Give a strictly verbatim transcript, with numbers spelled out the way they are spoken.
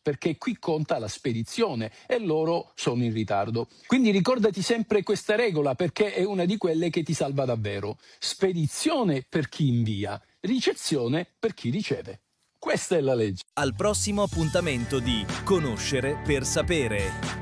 perché qui conta la spedizione e loro sono in ritardo. Quindi ricordati sempre questa regola, perché è una di quelle che ti salva davvero. Spedizione per chi invia, ricezione per chi riceve. Questa è la legge. Al prossimo appuntamento di Conoscere per sapere.